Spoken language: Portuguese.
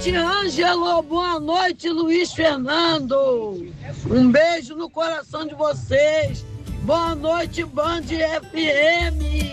noite, Ângelo. Boa noite, Luiz Fernando. Um beijo no coração de vocês. Boa noite, Band FM.